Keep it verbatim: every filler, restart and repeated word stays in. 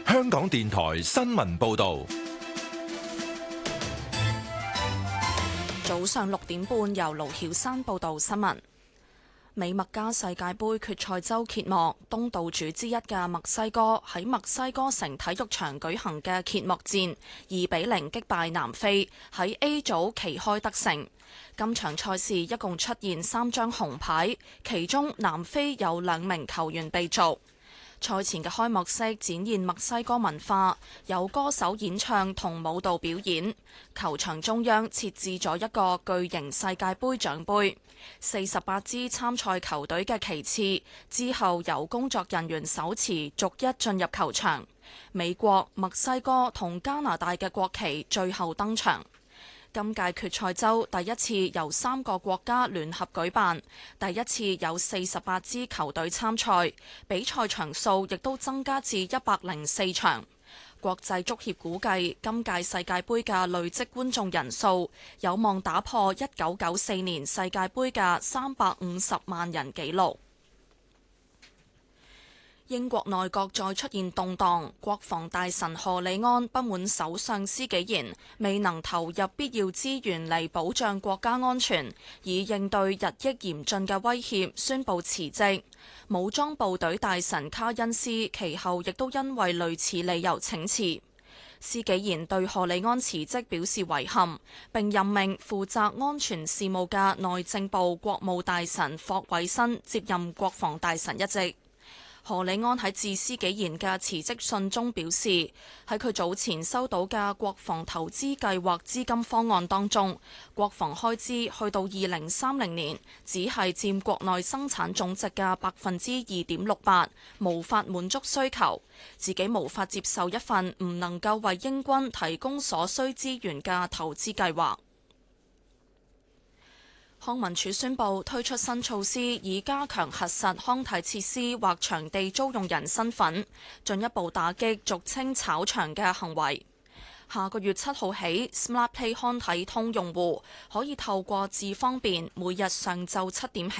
香港電台新聞報道。 早上六點半，由盧曉山報道新聞。美墨加世界盃決賽周揭幕，東道主之一嘅墨西哥喺墨西哥城體育場舉行嘅揭幕戰，二比零擊敗南非，喺 A 組旗開得勝。今場賽事一共出現三張紅牌，其中南非有兩名球員被逐。賽前嘅開幕式展現墨西哥文化，有歌手演唱同舞蹈表演。球場中央設置咗一個巨型世界盃獎盃，四十八支參賽球隊嘅旗幟之後由工作人員手持逐一進入球場。美國、墨西哥同加拿大嘅國旗最後登場。今屆決賽周第一次由三個國家聯合舉辦，第一次有四十八支球隊參賽，比賽場數亦都增加至一百零四場。國際足協估計今屆世界盃嘅累積觀眾人數有望打破一九九四年世界盃嘅三百五十萬人紀錄。英國內閣再出現動盪，國防大臣賀里安不滿首相施紀賢未能投入必要資源嚟保障國家安全，以應對日益嚴峻嘅威脅，宣布辭職。武裝部隊大臣卡恩斯其後亦都因為類似理由請辭。施紀賢對賀里安辭職表示遺憾，並任命負責安全事務嘅內政部國務大臣霍偉新接任國防大臣一職。賀里安喺致施紀賢嘅辭職信中表示，喺佢早前收到嘅國防投資計劃資金方案當中，國防開支去到二零三零年只係佔國內生產總值嘅百分之二點六八，無法滿足需求，自己無法接受一份唔能夠為英軍提供所需資源嘅投資計劃。康文署宣布推出新措施，以加強核實康體設施或場地租用人身份，進一步打擊俗稱炒場嘅行為。下個月七號起 ，SmartPlay 康體通用戶可以透過智方便，每日上晝七點起